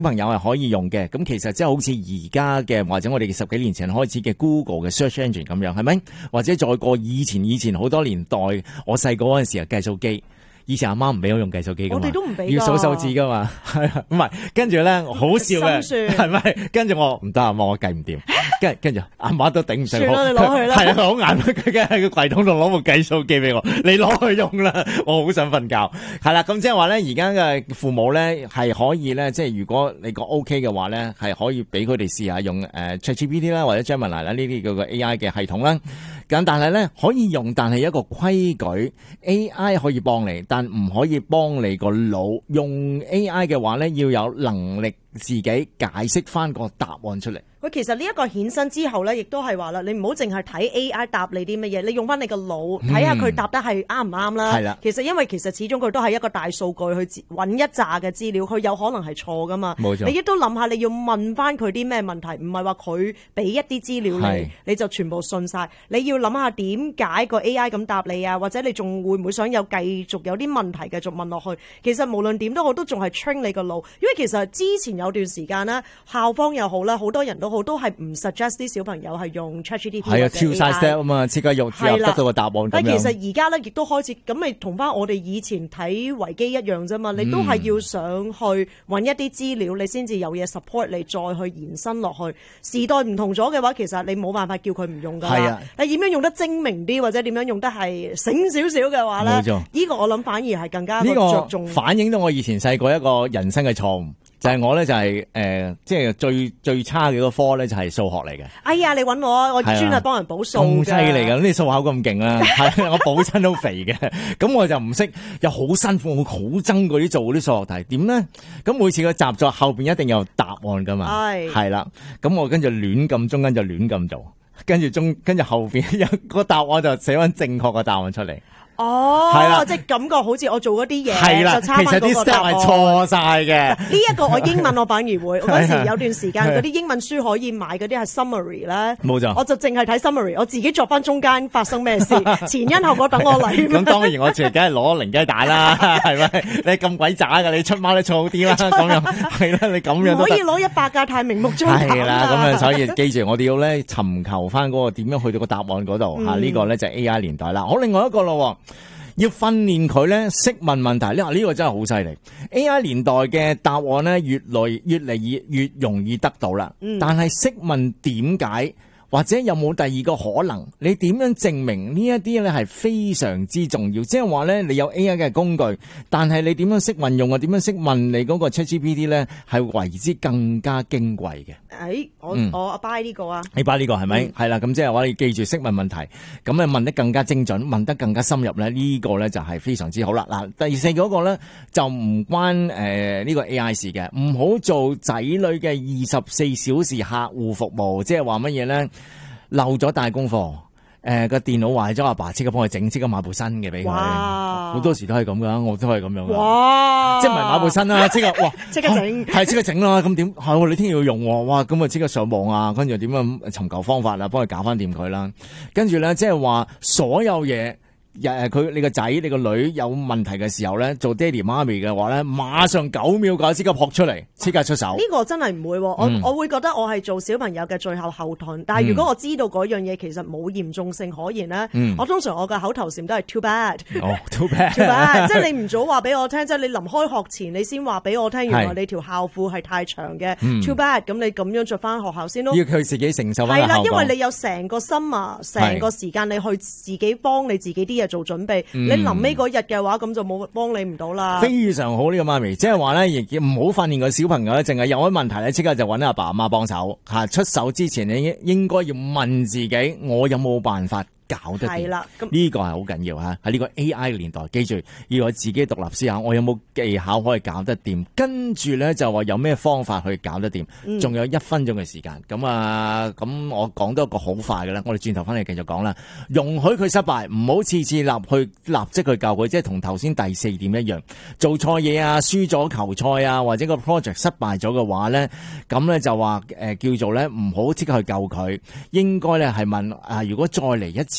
朋友係可以用嘅。咁其實即係好似而家嘅或者我哋10幾年前開始嘅 Google 嘅 Search Engine 咁樣，係咪？或者再過以前好多年代，我細個嗰陣時啊計數機。以前阿媽唔俾我用計數機噶嘛， 我哋都唔俾， 要數手指噶嘛，係啊，唔係，跟住咧好笑嘅，係咪？跟住我唔得啊，我計唔掂，跟住阿媽都頂唔順， 算啦，你攞去啦， 係啊，好眼，佢梗係喺個櫃桶度攞部計數機俾我，你攞去用啦，我好想瞓覺，係啦，咁即係話咧，而家嘅父母咧係可以咧，即係如果你個 OK 嘅話咧，係可以俾佢哋試下用ChatGPT 啦，或者 Gemini 啦呢啲叫做 AI 嘅系統啦。咁但係咧可以用，但係一個規矩 ，AI 可以幫你，但唔可以幫你個腦。用 AI 嘅話咧，要有能力自己解釋翻個答案出嚟。 佢其實呢一個衍生之後咧，亦都係話啦，你唔好淨係睇 AI 答你啲乜嘢，你用翻你個腦睇下佢答得係啱唔啱啦。係啦，其實因為始終佢都係一個大數據去揾一紮嘅資料，佢有可能係錯噶嘛。冇錯。你亦都諗下，你要問翻佢啲咩問題，唔係話佢俾一啲資料你就全部信晒。你要諗下點解個 AI 咁答你啊？或者你仲會唔會想繼續有啲問題繼續問落去？其實無論點都好，都仲係 train 你個腦。因為其實之前有段時間咧，校方又好啦，好多人都好，都係唔 suggest 啲小朋友係用 ChatGPT 或者 AI。係啊，跳晒 step 啊嘛，即刻又得到個答案咁樣。但其實而家咧亦都開始咁，咪同翻我哋以前睇維基一樣啫嘛。你都係要上去揾一啲資料，你先至有嘢 support 你再去延伸落去。時代唔同咗嘅話，其實你冇辦法叫佢唔用㗎啦。係啊，你點樣用得精明啲，或者點樣用得係醒少少嘅話咧，冇錯，呢個我諗反而係更加着重。反映到我以前細個一個人生嘅錯誤。就係我咧，就係即係最差嘅嗰科咧，就係數學嚟嘅。哎呀，你揾我專係幫人補數嘅。咁犀利㗎，呢啲數口咁勁啊！係我補親都肥嘅，咁我就唔識，又好辛苦，我好憎嗰啲做嗰啲數學題。點咧？咁每次個習作後邊一定有答案㗎嘛。係啦，咁我跟住亂撳，中間就亂撳做，跟住後邊有個答案就寫翻正確嘅答案出嚟。哦，係啦，即係感覺好似我做嗰啲嘢，係啦，就差翻嗰個答案。其實啲 step 係錯晒嘅。呢一個我英文我反而會，我嗰時有段時間嗰啲英文書可以買嗰啲係 summary 咧，冇錯，我就淨係睇 summary， 我自己作翻中間發生咩事，前因後果等我嚟。咁當然我自己梗係攞零雞蛋啦，係咪？你咁鬼渣㗎，你出貓你錯好啲啦，咁樣係啦，你咁樣都可以攞100㗎，太明目張膽啦。係啦，咁樣所以記住，我哋要咧尋求翻嗰個點樣去到個答案嗰度嚇，呢個咧就係 AI 年代啦。好，另外一個咯。要訓練佢咧識問問題，呢個真係好犀利。AI 年代嘅答案咧越嚟越容易得到啦，但係識問點解？或者有冇第二個可能？你點樣證明呢一啲咧係非常之重要？即係話咧，你有 AI 嘅工具，但係你點樣識運用啊？點樣識問你嗰個 ChatGPT 咧，係為之更加矜貴嘅。我 buy 呢個啊，你 buy 呢個係咪？係啦，咁即係話你記住識問問題，咁你問得更加精準，問得更加深入咧，呢個咧就係非常之好啦。嗱，第四嗰個咧就唔關呢個 AI 事嘅，唔好做仔女嘅24小時客戶服務，即係話乜嘢咧？漏咗帶功課，個電腦壞咗，阿爸即刻幫佢整，即刻買部新嘅俾佢。好多時都係咁噶，我都係咁樣。哇！即係唔係買部新啦，即刻哇，即刻整，係即刻整啦。咁點係？你聽日要用，哇！咁啊即刻上網啊，跟住點樣尋求方法啦，幫佢搞翻掂佢啦。跟住咧，即係話所有嘢。你個仔你個女有問題嘅時候咧，做爹哋媽咪嘅話咧，馬上9秒㗎，即刻撲出嚟，即刻出手。呢個真係唔會，我會覺得我係做小朋友嘅最後後盾。但係如果我知道嗰樣嘢其實冇嚴重性可言咧，我通常我嘅口頭禪都係 too bad。哦，too bad， 即係你唔早話俾我聽，即係你臨開學前你先話俾我聽，原來你條校褲係太長嘅，too bad。咁你咁樣着翻學校先咯。要佢自己承受翻。係啦，因為你有成個心啊，成個時間你去自己幫你自己啲嘢做準備，你臨尾嗰日嘅話，咁就冇幫你唔到啦。非常好呢個媽咪，即係話咧，亦唔好訓練個小朋友咧，淨係有啲問題咧，即刻就揾阿爸阿媽幫手吓。出手之前，你應該要問自己，我有冇辦法搞得掂？係啦，呢個係好緊要吓。喺呢個 AI 年代，記住要我自己獨立思考，我有冇技巧可以搞得掂？跟住咧就話有咩方法去搞得掂？仲有1分鐘嘅時間，咁我講多一個好快嘅啦。我哋轉頭翻嚟繼續講啦。容許佢失敗，唔好次次立即去救佢，即係同頭先第4點一樣，做錯嘢啊，輸咗球賽啊，或者個 project 失敗咗嘅話咧，咁咧就話叫做咧唔好即刻去救佢，應該咧係問如果再嚟一次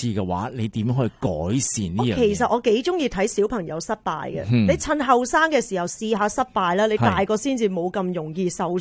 次嘅話，你點去改善呢樣嘢？ 其實我幾中意睇小朋友失敗嘅，你趁後生嘅時候試下失敗啦，你大個先至冇咁容易受